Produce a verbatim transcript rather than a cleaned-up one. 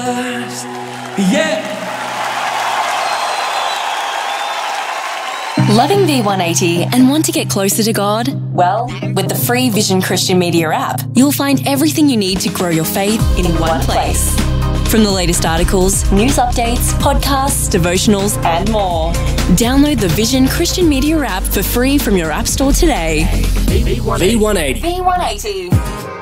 Yeah. Loving V one eighty and want to get closer to God? Well, with the free Vision Christian Media app, you'll find everything you need to grow your faith in one place. From the latest articles, news updates, podcasts, devotionals, and more. Download the Vision Christian Media app for free from your app store today. V one eighty. V one eighty.